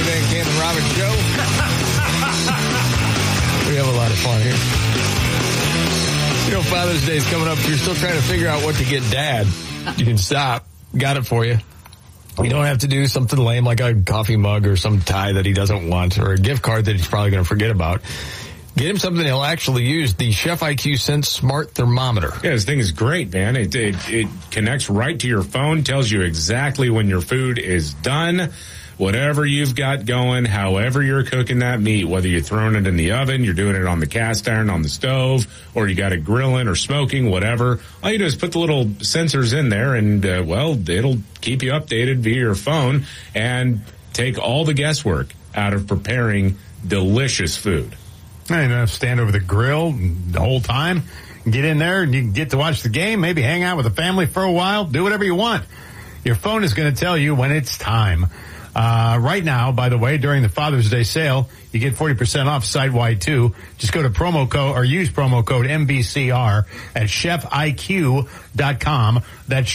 Van Camp and Robbins show. We have a lot of fun here. You know, Father's Day is coming up. If you're still trying to figure out what to get Dad, you can stop. Got it for you. You don't have to do something lame like a coffee mug or some tie that he doesn't want or a gift card that he's probably going to forget about. Get him something he'll actually use, the Chef IQ Sense Smart Thermometer. Yeah, this thing is great, man. It connects right to your phone, tells you exactly when your food is done, whatever you've got going, however you're cooking that meat, whether you're throwing it in the oven, you're doing it on the cast iron, on the stove, or you got it grilling or smoking, whatever. All you do is put the little sensors in there and, it'll keep you updated via your phone and take all the guesswork out of preparing delicious food. You don't have to stand over the grill the whole time. Get in there and you can get to watch the game, maybe hang out with the family for a while, do whatever you want. Your phone is going to tell you when it's time. Right now, by the way, during the Father's Day sale, you get 40% off site-wide too. Just go to promo code or use promo code MBCR at chefiq.com. That's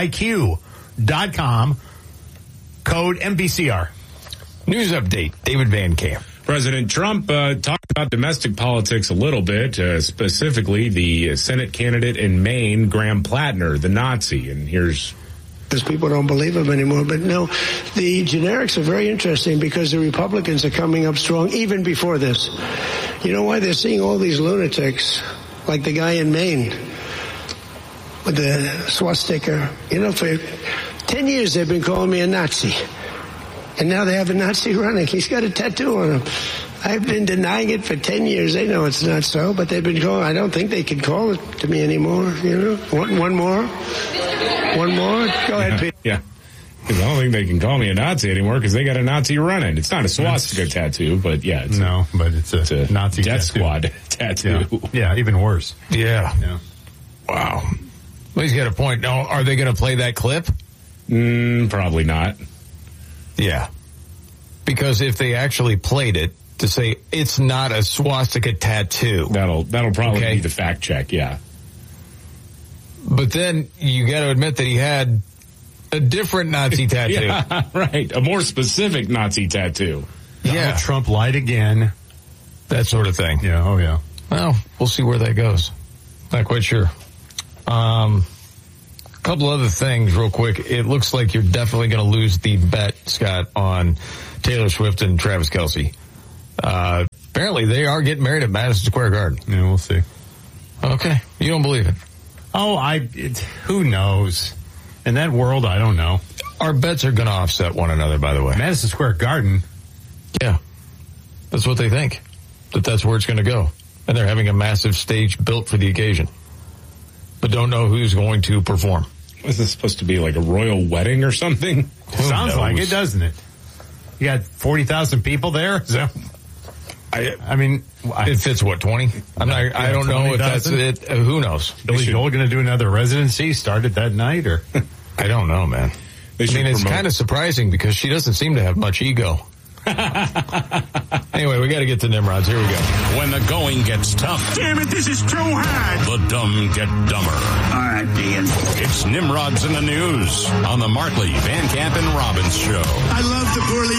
chefiq.com. Code MBCR. News update, David Van Camp. President Trump talked about domestic politics a little bit, specifically the Senate candidate in Maine, Graham Plattner, the Nazi. And here's... Because people don't believe him anymore. But no, the generics are very interesting because the Republicans are coming up strong even before this. You know why? They're seeing all these lunatics, like the guy in Maine with the swastika. You know, for 10 years they've been calling me a Nazi. And now they have a Nazi running. He's got a tattoo on him. I've been denying it for 10 years. They know it's not so, but they've been calling. I don't think they can call it to me anymore, you know. One more? One more? Go ahead, Pete. Yeah. Because I don't think they can call me a Nazi anymore because they got a Nazi running. It's not a swastika tattoo, but yeah. It's a Nazi Death tattoo. Squad tattoo. Yeah, even worse. Yeah. Wow. Well, he's got a point. Now, are they going to play that clip? Probably not. Yeah. Because if they actually played it to say it's not a swastika tattoo. That'll probably be the fact check, yeah. But then you got to admit that he had a different Nazi tattoo. Yeah, right. A more specific Nazi tattoo. Donald Trump lied again. That sort of thing. Yeah, oh yeah. Well, we'll see where that goes. Not quite sure. Couple other things real quick. It looks like you're definitely going to lose the bet, Scott, on Taylor Swift and Travis Kelce. Apparently they are getting married at Madison Square Garden. Yeah, we'll see. Okay. You don't believe it? Oh, who knows? In that world, I don't know. Our bets are going to offset one another, by the way. Madison Square Garden? Yeah. That's what they think. That's where it's going to go. And they're having a massive stage built for the occasion. But don't know who's going to perform. Is this supposed to be like a royal wedding or something? Sounds like it, doesn't it? You got 40,000 people there? So, it fits what, 20? I don't know if that's it. Who knows? Billy Joel going to do another residency started that night, or? I don't know, man. It's kind of surprising because she doesn't seem to have much ego. Anyway, we got to get to Nimrods. Here we go. When the going gets tough. Damn it, this is too hard. The dumb get dumber. All right, Ian. It's Nimrods in the News on the Markley, Van Camp, and Robbins show. I love the poorly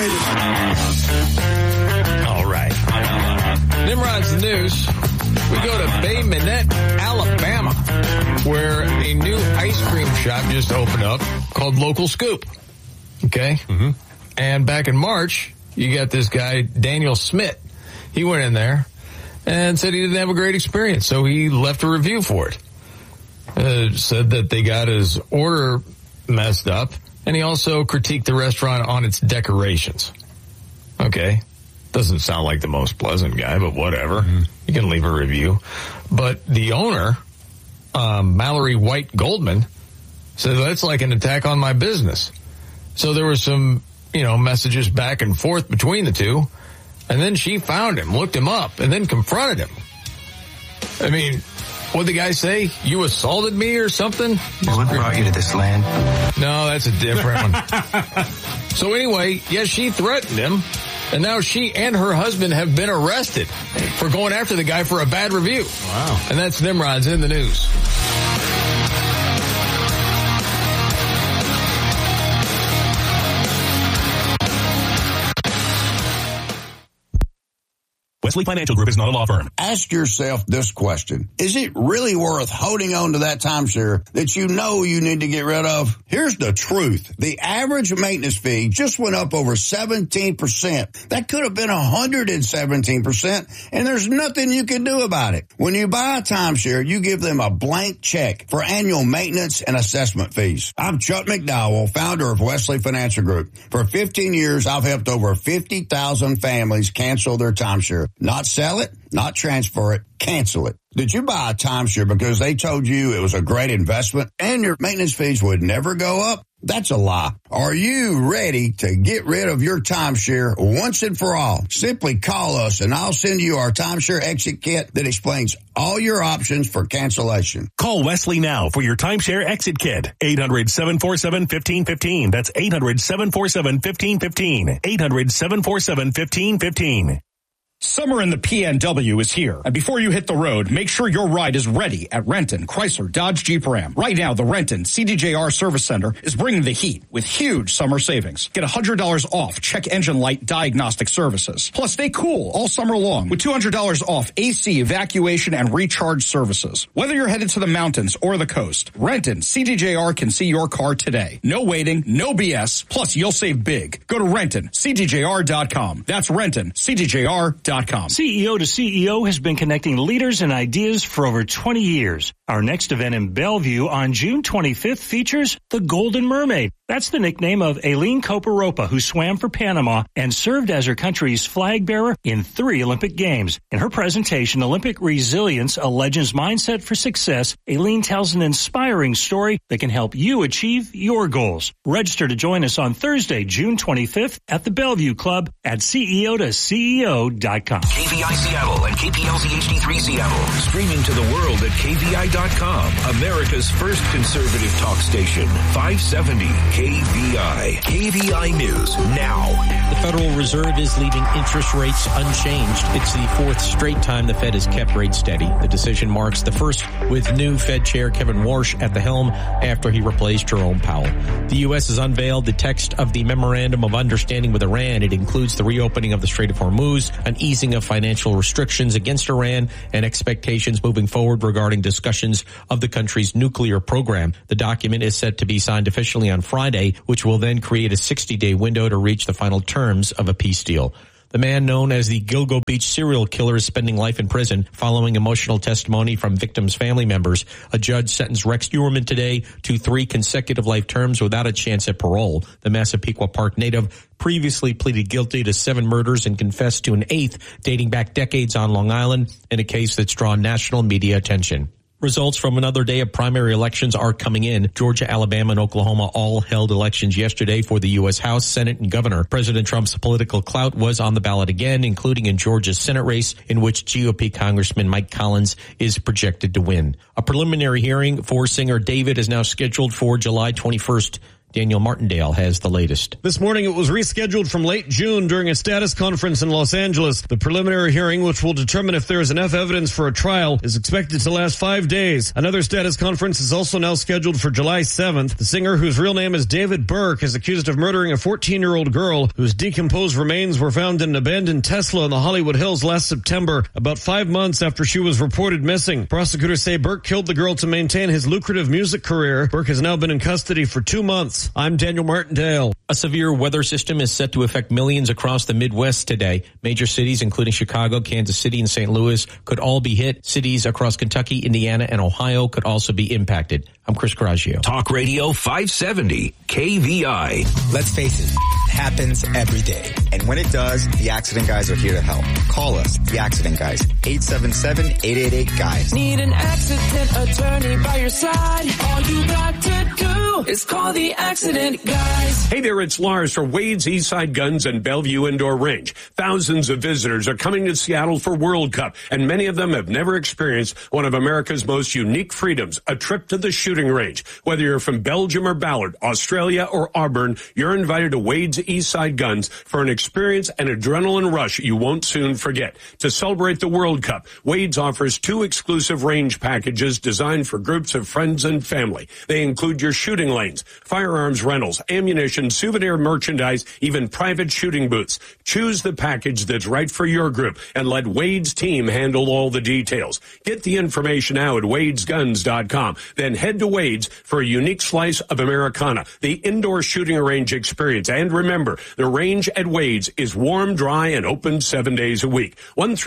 educated. All right. Nimrods in the News. We go to Bay Minette, Alabama, where a new ice cream shop just opened up called Local Scoop. Okay? Mm-hmm. And back in March, you got this guy, Daniel Smith. He went in there and said he didn't have a great experience, so he left a review for it. Said that they got his order messed up, and he also critiqued the restaurant on its decorations. Okay. Doesn't sound like the most pleasant guy, but whatever. Mm-hmm. You can leave a review. But the owner, Mallory White Goldman, said that's like an attack on my business. So there was some messages back and forth between the two. And then she found him, looked him up, and then confronted him. I mean, what'd the guy say? You assaulted me or something? What brought you to this land? No, that's a different one. So anyway, yes, she threatened him. And now she and her husband have been arrested for going after the guy for a bad review. Wow. And that's Nimrod's in the news. Wesley Financial Group is not a law firm. Ask yourself this question. Is it really worth holding on to that timeshare that you know you need to get rid of? Here's the truth. The average maintenance fee just went up over 17%. That could have been 117%, and there's nothing you can do about it. When you buy a timeshare, you give them a blank check for annual maintenance and assessment fees. I'm Chuck McDowell, founder of Wesley Financial Group. For 15 years, I've helped over 50,000 families cancel their timeshare. Not sell it, not transfer it, cancel it. Did you buy a timeshare because they told you it was a great investment and your maintenance fees would never go up? That's a lie. Are you ready to get rid of your timeshare once and for all? Simply call us and I'll send you our timeshare exit kit that explains all your options for cancellation. Call Wesley now for your timeshare exit kit. 800-747-1515. That's 800-747-1515. 800-747-1515. Summer in the PNW is here, and before you hit the road, make sure your ride is ready at Renton, Chrysler, Dodge, Jeep, Ram. Right now, the Renton CDJR Service Center is bringing the heat with huge summer savings. Get $100 off check engine light diagnostic services. Plus, stay cool all summer long with $200 off AC evacuation and recharge services. Whether you're headed to the mountains or the coast, Renton CDJR can see your car today. No waiting, no BS, plus you'll save big. Go to RentonCDJR.com. That's RentonCDJR.com. CEO to CEO has been connecting leaders and ideas for over 20 years. Our next event in Bellevue on June 25th features the Golden Mermaid. That's the nickname of Aileen Coparopa, who swam for Panama and served as her country's flag bearer in 3 Olympic Games. In her presentation, Olympic Resilience, a Legend's Mindset for Success, Aileen tells an inspiring story that can help you achieve your goals. Register to join us on Thursday, June 25th at the Bellevue Club at CEO2CEO.com. KVI Seattle and KPLZ HD3 Seattle. Streaming to the world at KVI.com. America's first conservative talk station. 570 KVI. KVI News now. The Federal Reserve is leaving interest rates unchanged. It's the 4th straight time the Fed has kept rates steady. The decision marks the first with new Fed Chair Kevin Warsh at the helm after he replaced Jerome Powell. The U.S. has unveiled the text of the Memorandum of Understanding with Iran. It includes the reopening of the Strait of Hormuz, an easing of financial restrictions against Iran, and expectations moving forward regarding discussions of the country's nuclear program. The document is set to be signed officially on Friday, which will then create a 60-day window to reach the final terms of a peace deal. The man known as the Gilgo Beach serial killer is spending life in prison following emotional testimony from victims' family members. A judge sentenced Rex Uerman today to 3 consecutive life terms without a chance at parole. The Massapequa Park native previously pleaded guilty to 7 murders and confessed to an 8th dating back decades on Long Island in a case that's drawn national media attention. Results from another day of primary elections are coming in. Georgia, Alabama, and Oklahoma all held elections yesterday for the U.S. House, Senate, and governor. President Trump's political clout was on the ballot again, including in Georgia's Senate race, in which GOP Congressman Mike Collins is projected to win. A preliminary hearing for singer David is now scheduled for July 21st. Daniel Martindale has the latest. This morning it was rescheduled from late June during a status conference in Los Angeles. The preliminary hearing, which will determine if there is enough evidence for a trial, is expected to last 5 days. Another status conference is also now scheduled for July 7th. The singer, whose real name is David Burke, is accused of murdering a 14-year-old girl whose decomposed remains were found in an abandoned Tesla in the Hollywood Hills last September, about 5 months after she was reported missing. Prosecutors say Burke killed the girl to maintain his lucrative music career. Burke has now been in custody for 2 months. I'm Daniel Martindale. A severe weather system is set to affect millions across the Midwest today. Major cities, including Chicago, Kansas City, and St. Louis, could all be hit. Cities across Kentucky, Indiana, and Ohio could also be impacted. I'm Chris Coraggio. Talk Radio 570 KVI. Let's face it, it happens every day. And when it does, the accident guys are here to help. Call us, the accident guys, 877-888-GUYS. Need an accident attorney by your side. All you got to do is call the accident guys. Hey there, it's Lars for Wade's Eastside Guns and Bellevue Indoor Range. Thousands of visitors are coming to Seattle for World Cup, and many of them have never experienced one of America's most unique freedoms, a trip to the shooting range. Whether you're from Belgium or Ballard, Australia or Auburn, you're invited to Wade's Eastside Guns for an experience and adrenaline rush you won't soon forget. To celebrate the World Cup, Wade's offers 2 exclusive range packages designed for groups of friends and family. They include your shooting shooting lanes, firearms rentals, ammunition, souvenir merchandise, even private shooting booths. Choose the package that's right for your group and let Wade's team handle all the details. Get the information now at wadesguns.com. Then head to Wade's for a unique slice of Americana, the indoor shooting range experience. And remember, the range at Wade's is warm, dry, and open 7 days a week.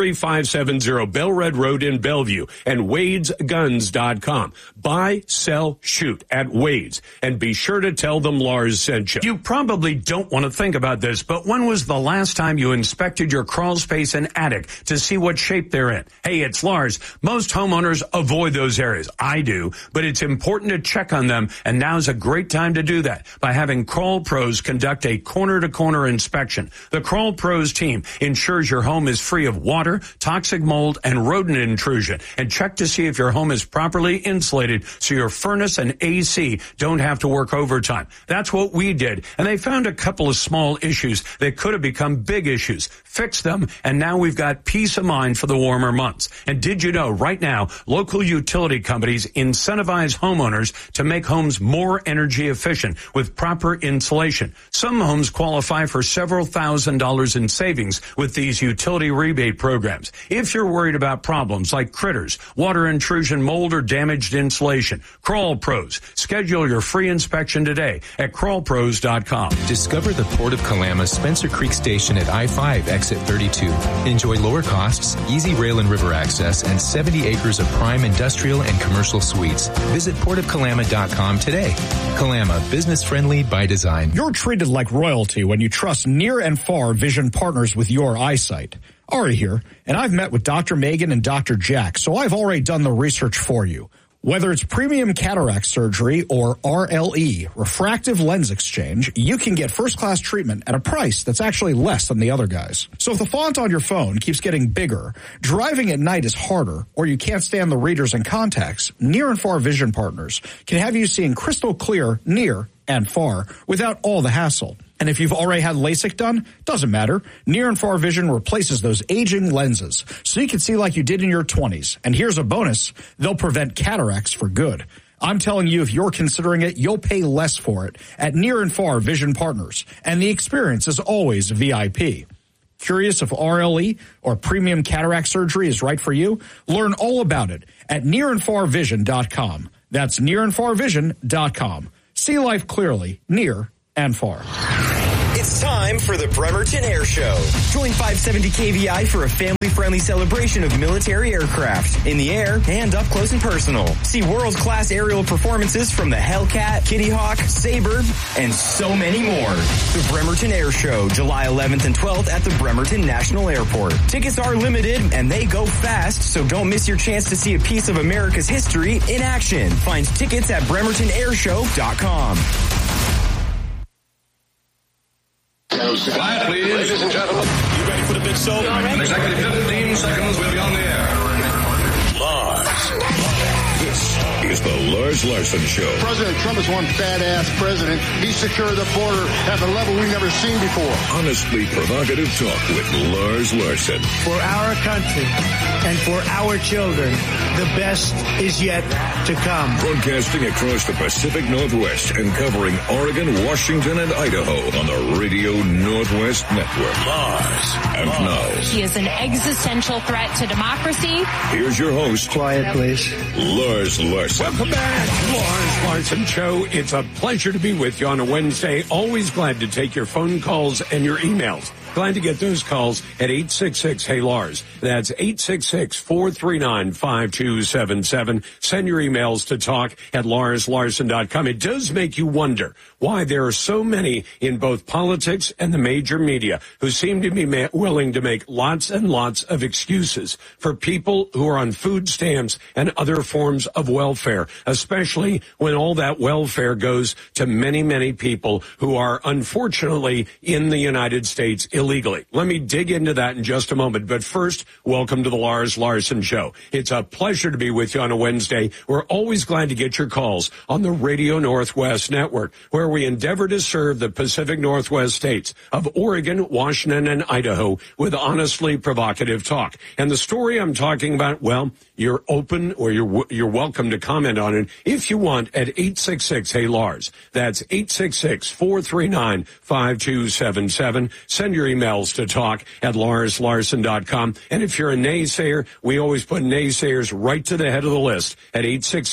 13570 Bellred Road in Bellevue and wadesguns.com. Buy, sell, shoot at Wade's. And be sure to tell them Lars sent you. You probably don't want to think about this, but when was the last time you inspected your crawl space and attic to see what shape they're in? Hey, it's Lars. Most homeowners avoid those areas. I do, but it's important to check on them, and now's a great time to do that by having Crawl Pros conduct a corner-to-corner inspection. The Crawl Pros team ensures your home is free of water, toxic mold, and rodent intrusion, and check to see if your home is properly insulated so your furnace and AC don't have to work overtime. That's what we did, and they found a couple of small issues that could have become big issues. Fix them, and now we've got peace of mind for the warmer months. And did you know right now, local utility companies incentivize homeowners to make homes more energy efficient with proper insulation. Some homes qualify for several $1,000s in savings with these utility rebate programs. If you're worried about problems like critters, water intrusion, mold, or damaged insulation, Crawl Pros. Schedule your free inspection today at crawlpros.com. Discover the Port of Kalama Spencer Creek Station at I-5 exit 32. Enjoy lower costs, easy rail and river access, and 70 acres of prime industrial and commercial suites. Visit portofkalama.com today. Kalama, business friendly by design. You're treated like royalty when you trust near and far vision partners with your eyesight. Ari here, and I've met with Dr. Megan and Dr. Jack, so I've already done the research for you. Whether it's premium cataract surgery or RLE, refractive lens exchange, you can get first-class treatment at a price that's actually less than the other guys. So if the font on your phone keeps getting bigger, driving at night is harder, or you can't stand the readers and contacts, Near and Far Vision Partners can have you seeing crystal clear near and far without all the hassle. And if you've already had LASIK done, doesn't matter. Near and Far Vision replaces those aging lenses so you can see like you did in your 20s. And here's a bonus. They'll prevent cataracts for good. I'm telling you, if you're considering it, you'll pay less for it at Near and Far Vision Partners. And the experience is always VIP. Curious if RLE or premium cataract surgery is right for you? Learn all about it at nearandfarvision.com. That's nearandfarvision.com. See life clearly, near and far. It's time for the Bremerton Air Show. Join 570 KVI for a family-friendly celebration of military aircraft in the air and up close and personal. See world-class aerial performances from the Hellcat, Kitty Hawk, Sabre, and so many more. The Bremerton Air Show, July 11th and 12th at the Bremerton National Airport. Tickets are limited and they go fast, so don't miss your chance to see a piece of America's history in action. Find tickets at bremertonairshow.com. Quiet, please. Ladies and gentlemen. You ready for the big show? In exactly 15 seconds, we'll be on the air. Lars. This is the Lars Larson Show. President Trump is one badass president. He secured the border at a level we've never seen before. Honestly provocative talk with Lars Larson. For our country and for our children, the best is yet to come. Broadcasting across the Pacific Northwest and covering Oregon, Washington, and Idaho on the Radio Northwest Network. Lars. And now. He is an existential threat to democracy. Here's your host. Quiet, please. Lars Larson. Welcome back, Lars Larson Show. It's a pleasure to be with you on a Wednesday. Always glad to take your phone calls and your emails. Glad to get those calls at 866-HEY-LARS. That's 866-439-5277. Send your emails to talk@LarsLarson.com. It does make you wonder why there are so many in both politics and the major media who seem to be willing to make lots and lots of excuses for people who are on food stamps and other forms of welfare, especially when all that welfare goes to many, many people who are unfortunately in the United States illegally. Let me dig into that in just a moment. But first, welcome to the Lars Larson Show. It's a pleasure to be with you on a Wednesday. We're always glad to get your calls on the Radio Northwest Network, where we endeavor to serve the Pacific Northwest states of Oregon, Washington, and Idaho with honestly provocative talk. And the story I'm talking about, well, you're open or you're welcome to comment comment on it if you want at 866-HEY-LARS. That's 866-439-5277. Send your emails to talk@LarsLarson.com. And if you're a naysayer, we always put naysayers right to the head of the list at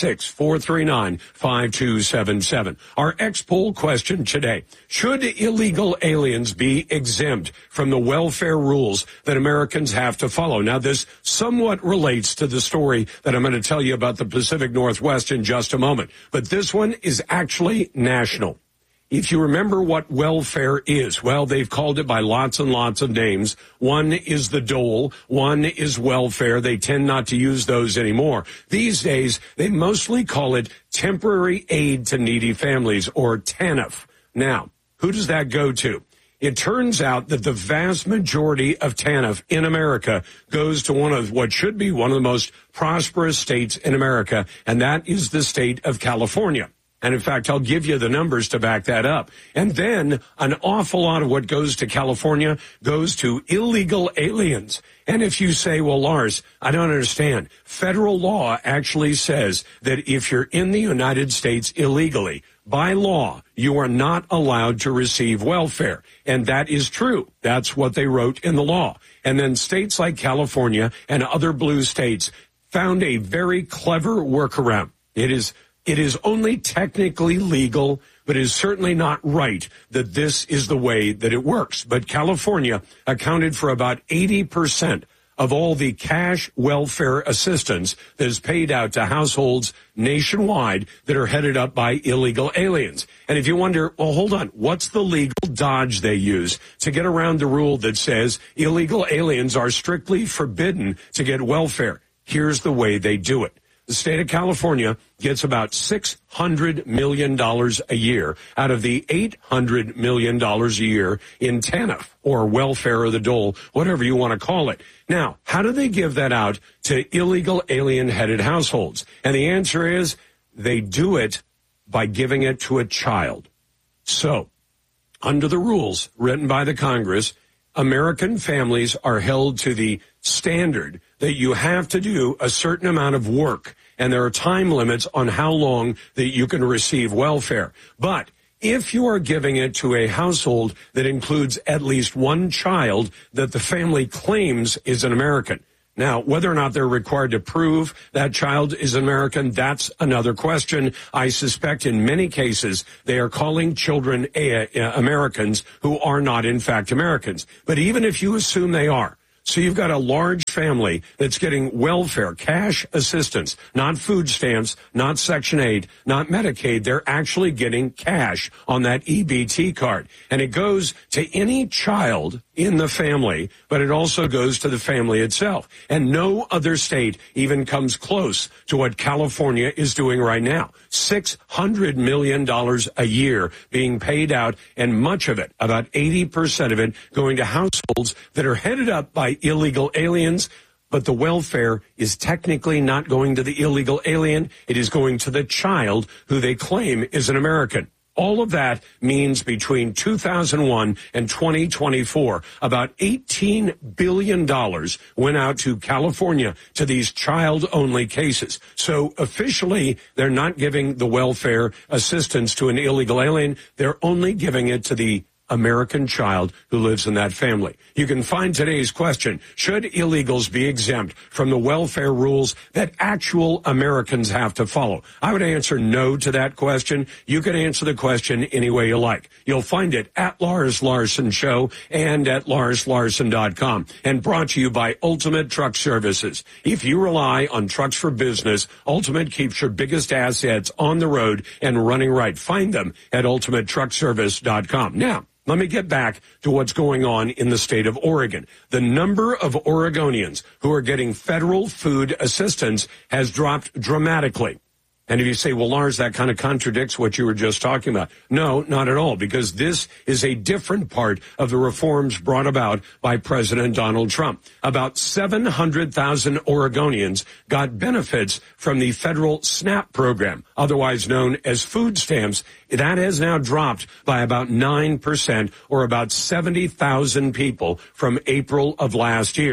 866-439-5277. Our X-Poll question today: should illegal aliens be exempt from the welfare rules that Americans have to follow? Now, this somewhat relates to the story that I'm going to tell you about the Pacific Northwest in just a moment. But this one is actually national. If you remember what welfare is, well, they've called it by lots and lots of names. One is the dole. One is welfare. They tend not to use those anymore. These days, they mostly call it temporary aid to needy families, or TANF. Now, who does that go to? It turns out that the vast majority of TANF in America goes to one of what should be one of the most prosperous states in America, and that is the state of California. And in fact, I'll give you the numbers to back that up. And then an awful lot of what goes to California goes to illegal aliens. And if you say, well, Lars, I don't understand. Federal law actually says that if you're in the United States illegally, by law, you are not allowed to receive welfare. And that is true. That's what they wrote in the law. And then states like California and other blue states found a very clever workaround. It is only technically legal, but it is certainly not right that this is the way that it works. But California accounted for about 80% of all the cash welfare assistance that is paid out to households nationwide that are headed up by illegal aliens. And if you wonder, well, hold on, what's the legal dodge they use to get around the rule that says illegal aliens are strictly forbidden to get welfare? Here's the way they do it. The state of California gets about $600 million a year out of the $800 million a year in TANF, or welfare, or the dole, whatever you want to call it. Now, how do they give that out to illegal alien-headed households? And the answer is they do it by giving it to a child. So, under the rules written by the Congress, American families are held to the standard that you have to do a certain amount of work, and there are time limits on how long that you can receive welfare. But if you are giving it to a household that includes at least one child that the family claims is an American. Now, whether or not they're required to prove that child is an American, that's another question. I suspect in many cases they are calling children Americans who are not in fact Americans. But even if you assume they are, so you've got a large family that's getting welfare, cash assistance, not food stamps, not Section 8, not Medicaid. They're actually getting cash on that EBT card. And it goes to any child in the family, but it also goes to the family itself. And no other state even comes close to what California is doing right now. $600 million a year being paid out, and much of it, about 80% of it, going to households that are headed up by illegal aliens. But the welfare is technically not going to the illegal alien. It is going to the child who they claim is an American. All of that means between 2001 and 2024, about $18 billion went out to California to these child-only cases. So officially, they're not giving the welfare assistance to an illegal alien. They're only giving it to the American child who lives in that family. You can find today's question: should illegals be exempt from the welfare rules that actual Americans have to follow? I would answer no to that question. You can answer the question any way you like. You'll find it at Lars Larson Show and at LarsLarson.com, and brought to you by Ultimate Truck Services. If you rely on trucks for business, Ultimate keeps your biggest assets on the road and running right. Find them at UltimateTruckService.com. Now, let me get back to what's going on in the state of Oregon. The number of Oregonians who are getting federal food assistance has dropped dramatically. And if you say, well, Lars, that kind of contradicts what you were just talking about. No, not at all, because this is a different part of the reforms brought about by President Donald Trump. About 700,000 Oregonians got benefits from the federal SNAP program, otherwise known as food stamps. That has now dropped by about 9%, or about 70,000 people from April of last year.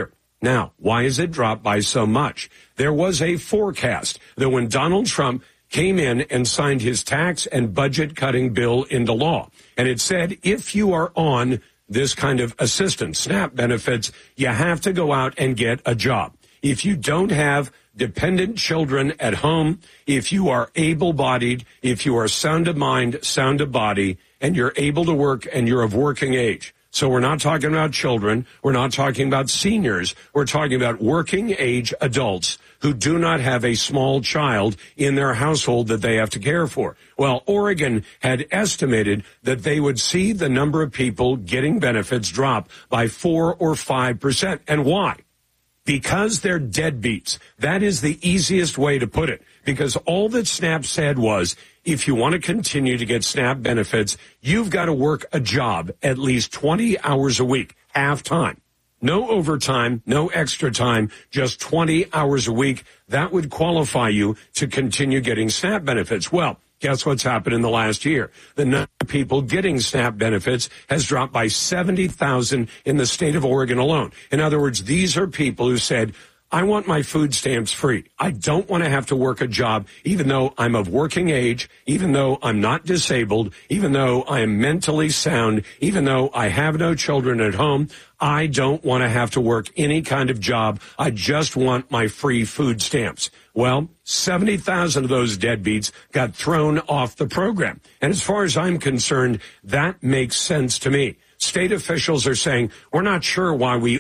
Now, why is it dropped by so much? There was a forecast that when Donald Trump came in and signed his tax and budget cutting bill into law, and it said if you are on this kind of assistance, SNAP benefits, you have to go out and get a job. If you don't have dependent children at home, if you are able-bodied, if you are sound of mind, sound of body, and you're able to work and you're of working age. So we're not talking about children. We're not talking about seniors. We're talking about working age adults who do not have a small child in their household that they have to care for. Well, Oregon had estimated that they would see the number of people getting benefits drop by 4 or 5%. And why? Because they're deadbeats. That is the easiest way to put it. Because all that SNAP said was, if you want to continue to get SNAP benefits, you've got to work a job at least 20 hours a week, half time. No overtime, no extra time, just 20 hours a week. That would qualify you to continue getting SNAP benefits. Well, guess what's happened in the last year? The number of people getting SNAP benefits has dropped by 70,000 in the state of Oregon alone. In other words, these are people who said, I want my food stamps free. I don't want to have to work a job, even though I'm of working age, even though I'm not disabled, even though I am mentally sound, even though I have no children at home. I don't want to have to work any kind of job. I just want my free food stamps. Well, 70,000 of those deadbeats got thrown off the program. And as far as I'm concerned, that makes sense to me. State officials are saying, we're not sure why we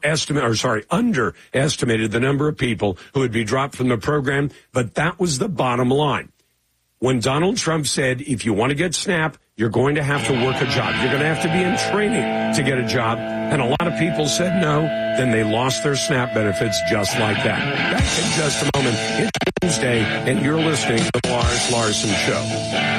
underestimated the number of people who would be dropped from the program, but that was the bottom line. When Donald Trump said, if you want to get SNAP, you're going to have to work a job. You're going to have to be in training to get a job. And a lot of people said no. Then they lost their SNAP benefits just like that. Back in just a moment. It's Wednesday, and you're listening to the Lars Larson Show.